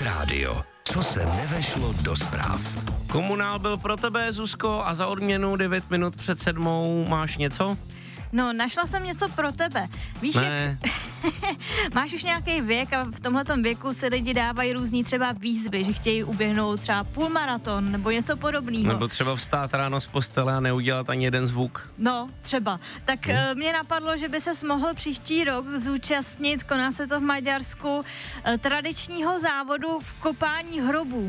rádio. Co se nevešlo do zpráv? Komunál byl pro tebe, Zuzko, a za odměnu 9 minut před 7 máš něco? No, našla jsem něco pro tebe. Víš, Ne. máš už nějaký věk a v tomhletom věku se lidi dávají různý třeba výzvy, že chtějí uběhnout třeba půlmaraton nebo něco podobného. Nebo třeba vstát ráno z postele a neudělat ani jeden zvuk. No, třeba. Tak mě napadlo, že by ses mohl příští rok zúčastnit, koná se to v Maďarsku, tradičního závodu v kopání hrobů.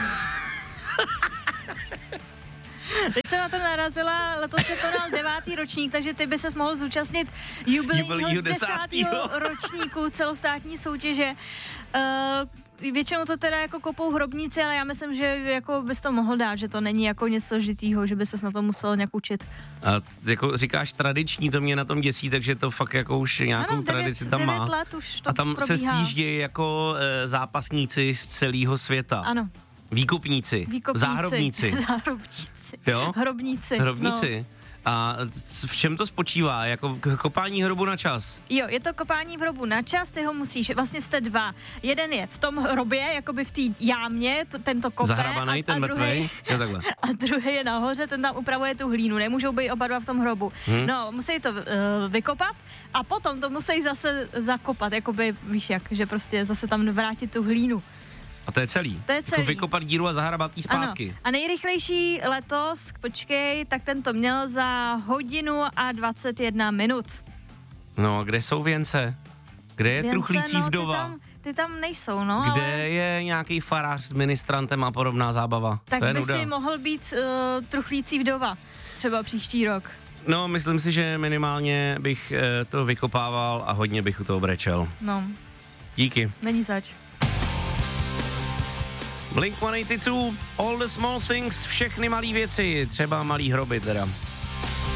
Teď jsem na to narazila, letos se konal 9. ročník, takže ty by ses mohl zúčastnit jubilejního 10. ročníku celostátní soutěže. Většinou to teda jako kopou hrobníci, ale já myslím, že jako bys to mohl dát, že to není jako něco složitýho, že by ses na to musel nějak učit. A jako říkáš tradiční, to mě na tom děsí, takže to fakt jako už nějakou tradici tam má. 9 let už to a tam probíhá. se sjíždějí jako zápasníci z celého světa. Ano. Výkupníci. Záhrobníci. Jo? Hrobníci. Hrobníci. No. A v čem to spočívá? Jako kopání hrobu na čas? Jo, je to kopání v hrobu na čas, ty ho musíš, vlastně jste dva. Jeden je v tom hrobě, jakoby v té jámě, tento kope. Zahrabanej, ten mrtvej. Jo, takhle. A druhý je nahoře, ten tam upravuje tu hlínu, nemůžou být oba dva v tom hrobu. No, musí to vykopat a potom to musí zase zakopat, jakoby, víš jak, že prostě zase tam vrátit tu hlínu. A to je celý? To je celý. Jako vykopat díru a zahrabat jí zpátky. Ano. A nejrychlejší letos, počkej, tak ten to měl za 1 hodinu a 21 minut. No, kde jsou věnce? Kde je truchlící vdova? Ty tam nejsou, no. Kde ale... je nějaký farář s ministrantem a podobná zábava? Tak to je by nuda. si mohl být truchlící vdova, třeba příští rok. No, myslím si, že minimálně bych to vykopával a hodně bych u toho brečel. No. Díky. Není zač. Blink-182, All the Small Things, všechny malý věci, třeba malý hroby teda.